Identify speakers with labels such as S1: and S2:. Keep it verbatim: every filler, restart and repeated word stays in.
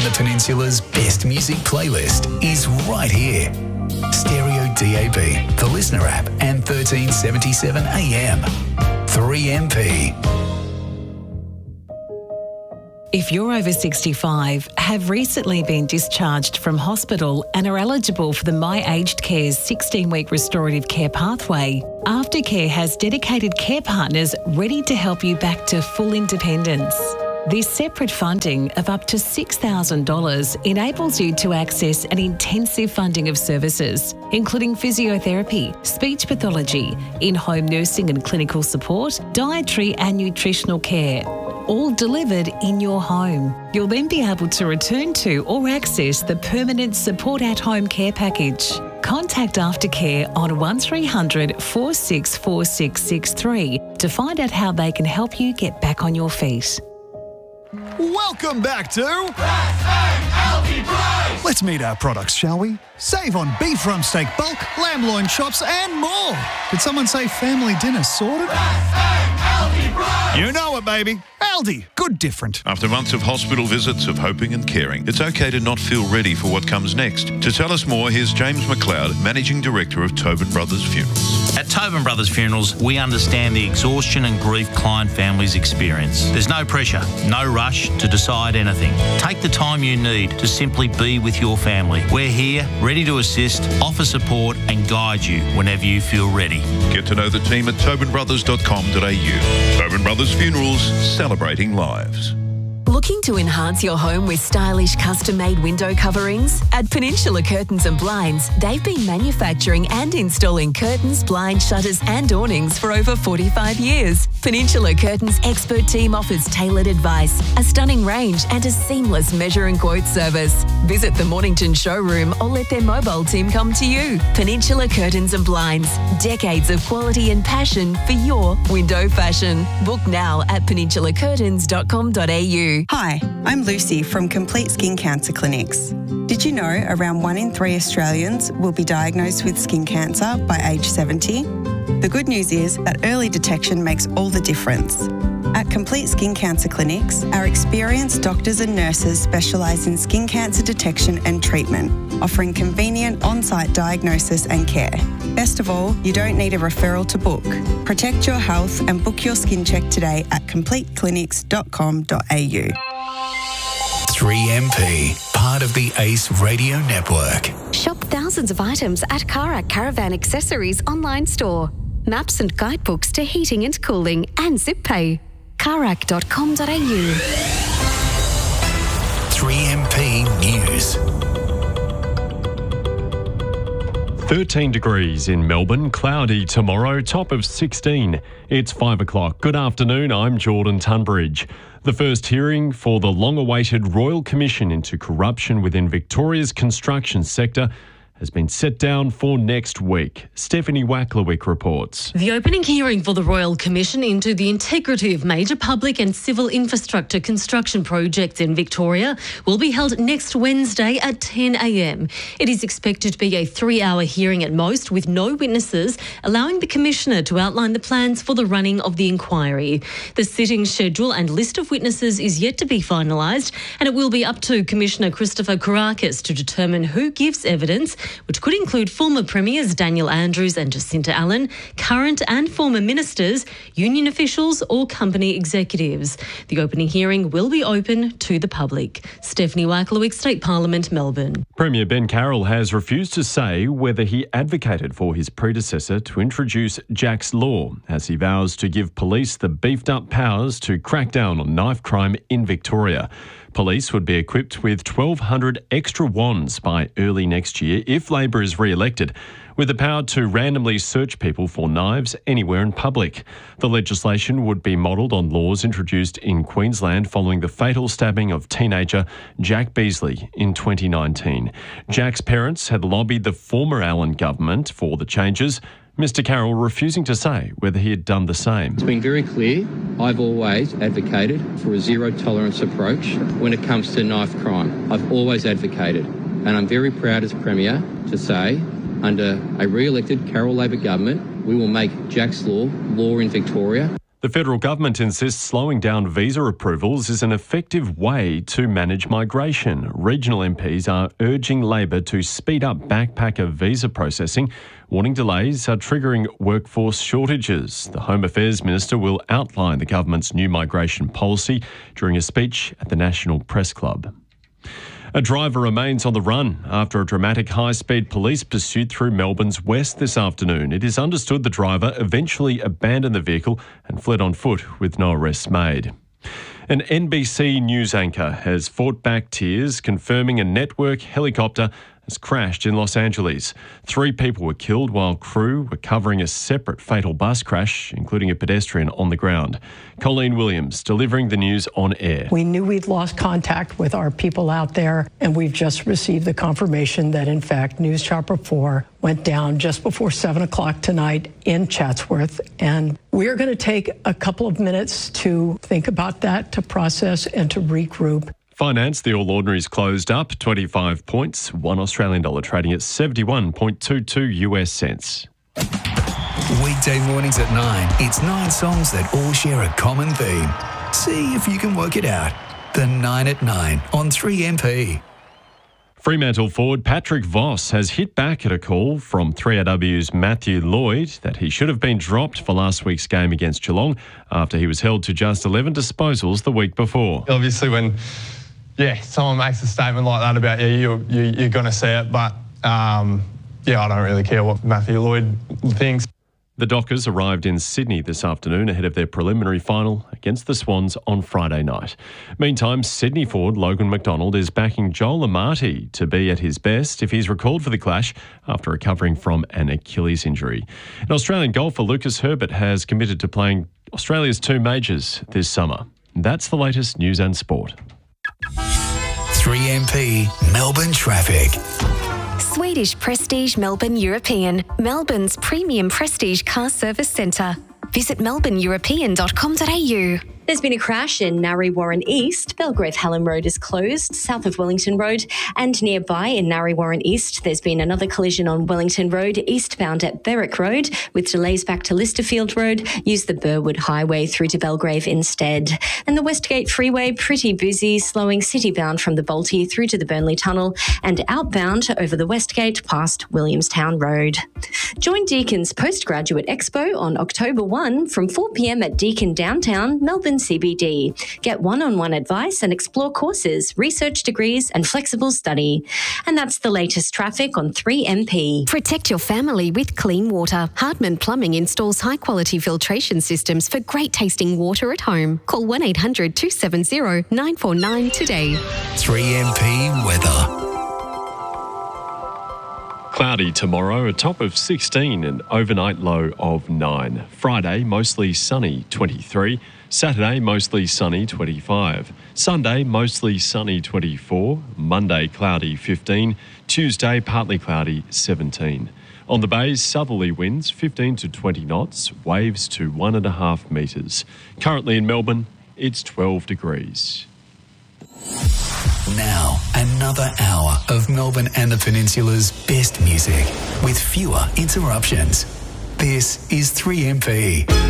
S1: And the Peninsula's best music playlist is right here. Stereo D A B, the Listener app, and thirteen seventy-seven A M. three M P.
S2: If you're over sixty-five, have recently been discharged from hospital and are eligible for the My Aged Care's sixteen-week restorative care pathway, Aftercare has dedicated care partners ready to help you back to full independence. This separate funding of up to six thousand dollars enables you to access an intensive funding of services, including physiotherapy, speech pathology, in-home nursing and clinical support, dietary and nutritional care, all delivered in your home. You'll then be able to return to or access the permanent support at home care package. Contact Aftercare on one three hundred, four six four six six three to find out how they can help you get back on your feet.
S3: Welcome back to
S4: Fast and Healthy Price.
S3: Let's meet our products, shall we? Save on beef rump steak bulk, lamb loin chops and more. Did someone say family dinner sorted?
S4: Fast and Healthy Price.
S3: You know it, baby. Aldi, good different.
S5: After months of hospital visits, of hoping and caring, it's okay to not feel ready for what comes next. To tell us more, here's James McLeod, Managing Director of Tobin Brothers Funerals.
S6: At Tobin Brothers Funerals, we understand the exhaustion and grief client families experience. There's no pressure, no rush to decide anything. Take the time you need to simply be with your family. We're here, ready to assist, offer support and guide you whenever you feel ready.
S5: Get to know the team at tobin brothers dot com dot a u. Tobin Brothers Funerals, celebrating lives.
S7: Looking to enhance your home with stylish custom-made window coverings? At Peninsula Curtains and Blinds, they've been manufacturing and installing curtains, blinds, shutters and awnings for over forty-five years. Peninsula Curtains' expert team offers tailored advice, a stunning range and a seamless measure and quote service. Visit the Mornington showroom or let their mobile team come to you. Peninsula Curtains and Blinds, decades of quality and passion for your window fashion. Book now at peninsula curtains dot com dot a u.
S8: Hi, I'm Lucy from Complete Skin Cancer Clinics. Did you know around one in three Australians will be diagnosed with skin cancer by age seventy? The good news is that early detection makes all the difference. At Complete Skin Cancer Clinics, our experienced doctors and nurses specialise in skin cancer detection and treatment, offering convenient on-site diagnosis and care. Best of all, you don't need a referral to book. Protect your health and book your skin check today at complete clinics dot com dot a u.
S1: three M P, part of the Ace Radio Network.
S9: Shop thousands of items at Karak Caravan Accessories online store. Maps and guidebooks to heating and cooling and zip pay. karak dot com dot a u.
S1: three M P News.
S10: thirteen degrees in Melbourne, cloudy tomorrow, top of sixteen. It's five o'clock. Good afternoon, I'm Jordan Tunbridge. The first hearing for the long-awaited Royal Commission into corruption within Victoria's construction sector has been set down for next week. Stephanie Wacklewick reports.
S11: The opening hearing for the Royal Commission into the integrity of major public and civil infrastructure construction projects in Victoria will be held next Wednesday at ten a m. It is expected to be a three-hour hearing at most, with no witnesses, allowing the Commissioner to outline the plans for the running of the inquiry. The sitting schedule and list of witnesses is yet to be finalised, and it will be up to Commissioner Christopher Kourakis to determine who gives evidence, which could include former Premiers Daniel Andrews and Jacinta Allen, current and former ministers, union officials or company executives. The opening hearing will be open to the public. Stephanie Wacklewick, State Parliament, Melbourne.
S10: Premier Ben Carroll has refused to say whether he advocated for his predecessor to introduce Jack's Law, as he vows to give police the beefed-up powers to crack down on knife crime in Victoria. Police would be equipped with twelve hundred extra wands by early next year if Labor is re-elected, with the power to randomly search people for knives anywhere in public. The legislation would be modelled on laws introduced in Queensland following the fatal stabbing of teenager Jack Beasley in twenty nineteen. Jack's parents had lobbied the former Allen government for the changes, Mr Carroll refusing to say whether he had done the same.
S12: It's been very clear, I've always advocated for a zero-tolerance approach when it comes to knife crime. I've always advocated, and I'm very proud as Premier to say, under a re-elected Carroll Labor government, we will make Jack's Law law in Victoria.
S10: The federal government insists slowing down visa approvals is an effective way to manage migration. Regional M Ps are urging Labor to speed up backpacker visa processing, warning delays are triggering workforce shortages. The Home Affairs Minister will outline the government's new migration policy during a speech at the National Press Club. A driver remains on the run after a dramatic high-speed police pursuit through Melbourne's west this afternoon. It is understood the driver eventually abandoned the vehicle and fled on foot with no arrests made. An N B C News anchor has fought back tears, confirming a network helicopter has crashed in Los Angeles. Three people were killed while crew were covering a separate fatal bus crash, including a pedestrian on the ground. Colleen Williams delivering the news on air.
S13: We knew we'd lost contact with our people out there, and we've just received the confirmation that, in fact, News Chopper four went down just before seven o'clock tonight in Chatsworth. And we're going to take a couple of minutes to think about that, to process and to regroup.
S10: Finance, the All Ordinaries closed up twenty-five points, one Australian dollar trading at seventy-one point two two US cents.
S1: Weekday mornings at nine, it's nine songs that all share a common theme. See if you can work it out. The nine at nine on three M P.
S10: Fremantle forward Patrick Voss has hit back at a call from three R W's Matthew Lloyd that he should have been dropped for last week's game against Geelong after he was held to just eleven disposals the week before.
S14: Obviously when, yeah, someone makes a statement like that about you, you, you you're going to see it, but um, yeah, I don't really care what Matthew Lloyd thinks.
S10: The Dockers arrived in Sydney this afternoon ahead of their preliminary final against the Swans on Friday night. Meantime, Sydney forward Logan McDonald is backing Joel Amati to be at his best if he's recalled for the clash after recovering from an Achilles injury. And Australian golfer Lucas Herbert has committed to playing Australia's two majors this summer. That's the latest news and sport.
S1: three M P Melbourne traffic.
S9: Swedish Prestige Melbourne European, Melbourne's premium prestige car service centre. Visit melbourne european dot com dot a u.
S15: There's been a crash in Narre Warren East. Belgrave Hallam Road is closed, south of Wellington Road. And nearby in Narre Warren East, there's been another collision on Wellington Road, eastbound at Berwick Road, with delays back to Listerfield Road. Use the Burwood Highway through to Belgrave instead. And the Westgate Freeway, pretty busy, slowing city-bound from the Balti through to the Burnley Tunnel and outbound over the Westgate past Williamstown Road. Join Deacon's Postgraduate Expo on October first from four p m at Deakin Downtown, Melbourne C B D. Get one-on-one advice and explore courses, research degrees and flexible study. And that's the latest traffic on three M P.
S9: Protect your family with clean water. Hardman Plumbing installs high-quality filtration systems for great-tasting water at home. Call one eight hundred two seven zero nine four nine today.
S1: three M P weather.
S10: Cloudy tomorrow, a top of sixteen and overnight low of nine. Friday, mostly sunny, twenty-three. Saturday, mostly sunny, twenty-five. Sunday, mostly sunny, twenty-four. Monday, cloudy, fifteen. Tuesday, partly cloudy, seventeen. On the bays, southerly winds, fifteen to twenty knots, waves to one and a half metres. Currently in Melbourne, it's twelve degrees.
S1: Now, another hour of Melbourne and the Peninsula's best music with fewer interruptions. This is three M P.